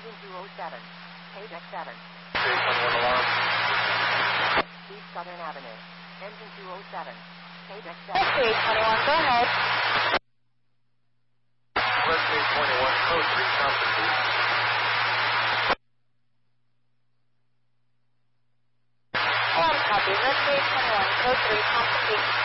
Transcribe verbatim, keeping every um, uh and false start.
Engine two oh seven. Page X seven. State twenty-one alarm. East Southern Avenue. Engine two oh seven. Page X seven. State twenty-one, go ahead. Red State twenty-one, code three, Constantine. Alarm copy. Red State twenty-one, code three, Constantine.